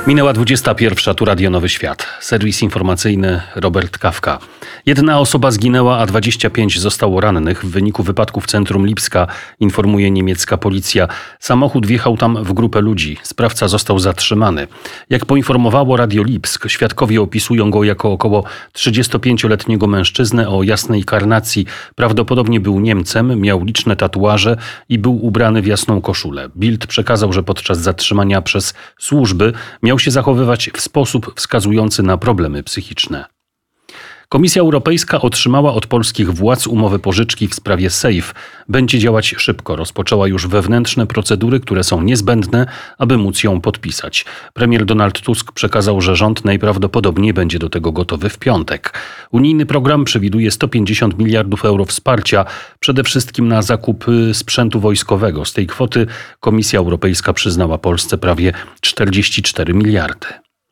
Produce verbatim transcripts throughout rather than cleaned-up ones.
Minęła dwudziesta pierwsza, tu Radio Nowy Świat. Serwis informacyjny Robert Kawka. Jedna osoba zginęła, a dwadzieścia pięć zostało rannych w wyniku wypadku w centrum Lipska, informuje niemiecka policja. Samochód wjechał tam w grupę ludzi. Sprawca został zatrzymany. Jak poinformowało Radio Lipsk, świadkowie opisują go jako około trzydziestopięcioletniego mężczyznę o jasnej karnacji. Prawdopodobnie był Niemcem, miał liczne tatuaże i był ubrany w jasną koszulę. Bild przekazał, że podczas zatrzymania przez służby miał się zachowywać w sposób wskazujący na problemy psychiczne. Komisja Europejska otrzymała od polskich władz umowę pożyczki w sprawie SAFE. Będzie działać szybko. Rozpoczęła już wewnętrzne procedury, które są niezbędne, aby móc ją podpisać. Premier Donald Tusk przekazał, że rząd najprawdopodobniej będzie do tego gotowy w piątek. Unijny program przewiduje sto pięćdziesiąt miliardów euro wsparcia, przede wszystkim na zakup sprzętu wojskowego. Z tej kwoty Komisja Europejska przyznała Polsce prawie czterdzieści cztery miliardy.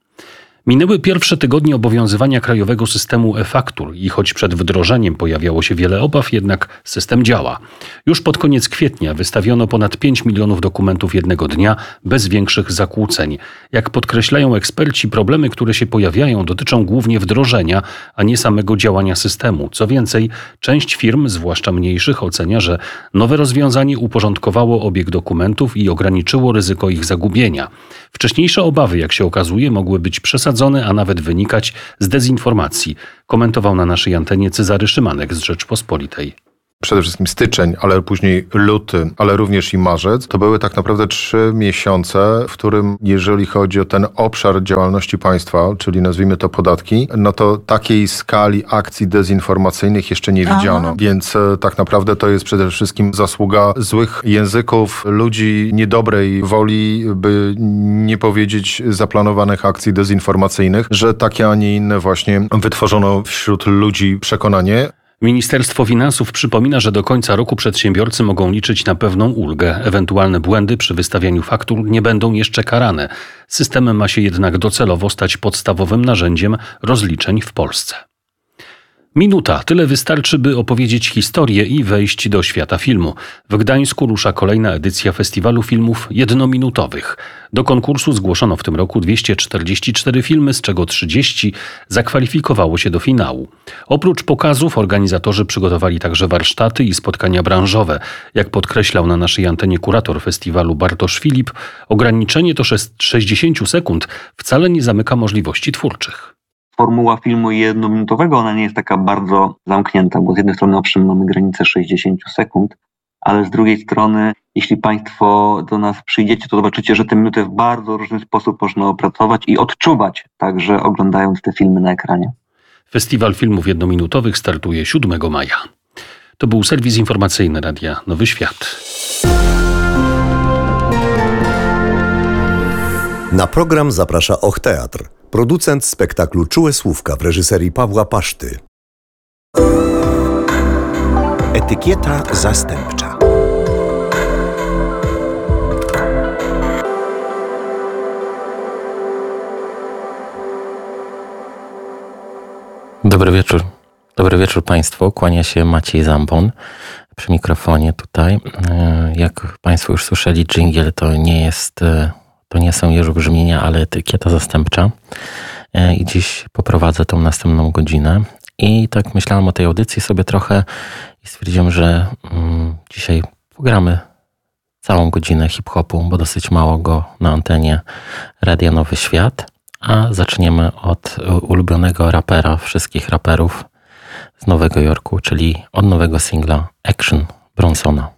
Minęły pierwsze tygodnie obowiązywania krajowego systemu e-faktur i choć przed wdrożeniem pojawiało się wiele obaw, jednak system działa. Już pod koniec kwietnia wystawiono ponad pięć milionów dokumentów jednego dnia bez większych zakłóceń. Jak podkreślają eksperci, problemy, które się pojawiają, dotyczą głównie wdrożenia, a nie samego działania systemu. Co więcej, część firm, zwłaszcza mniejszych, ocenia, że nowe rozwiązanie uporządkowało obieg dokumentów i ograniczyło ryzyko ich zagubienia. Wcześniejsze obawy, jak się okazuje, mogły być przesadzone, a nawet wynikać z dezinformacji, komentował na naszej antenie Cezary Szymanek z Rzeczpospolitej. Przede wszystkim styczeń, ale później luty, ale również i marzec, to były tak naprawdę trzy miesiące, w którym jeżeli chodzi o ten obszar działalności państwa, czyli nazwijmy to podatki, no to takiej skali akcji dezinformacyjnych jeszcze nie widziano. Aha. Więc e, tak naprawdę to jest przede wszystkim zasługa złych języków, ludzi niedobrej woli, by nie powiedzieć zaplanowanych akcji dezinformacyjnych, że takie, a nie inne właśnie wytworzono wśród ludzi przekonanie. Ministerstwo Finansów przypomina, że do końca roku przedsiębiorcy mogą liczyć na pewną ulgę. Ewentualne błędy przy wystawianiu faktur nie będą jeszcze karane. System ma się jednak docelowo stać podstawowym narzędziem rozliczeń w Polsce. Minuta. Tyle wystarczy, by opowiedzieć historię i wejść do świata filmu. W Gdańsku rusza kolejna edycja Festiwalu Filmów Jednominutowych. Do konkursu zgłoszono w tym roku dwieście czterdzieści cztery filmy, z czego trzydzieści zakwalifikowało się do finału. Oprócz pokazów organizatorzy przygotowali także warsztaty i spotkania branżowe. Jak podkreślał na naszej antenie kurator festiwalu Bartosz Filip, ograniczenie to sześćdziesiąt sekund wcale nie zamyka możliwości twórczych. Formuła filmu jednominutowego, ona nie jest taka bardzo zamknięta, bo z jednej strony owszem mamy granicę sześćdziesiąt sekund, ale z drugiej strony, jeśli Państwo do nas przyjdziecie, to zobaczycie, że te minuty w bardzo różny sposób można opracować i odczuwać, także oglądając te filmy na ekranie. Festiwal Filmów Jednominutowych startuje siódmego maja. To był serwis informacyjny Radia Nowy Świat. Na program zaprasza Och Teatr, producent spektaklu Czułe Słówka w reżyserii Pawła Paszty. Etykieta zastępcza. Dobry wieczór. Dobry wieczór Państwu. Kłania się Maciej Zambon przy mikrofonie tutaj. Jak Państwo już słyszeli, dżingiel to nie jest... To nie są jego brzmienia, ale etykieta zastępcza. I dziś poprowadzę tą następną godzinę. I tak myślałem o tej audycji sobie trochę i stwierdziłem, że mm, dzisiaj pogramy całą godzinę hip-hopu, bo dosyć mało go na antenie Radia Nowy Świat. A zaczniemy od ulubionego rapera wszystkich raperów z Nowego Jorku, czyli od nowego singla Action Bronsona.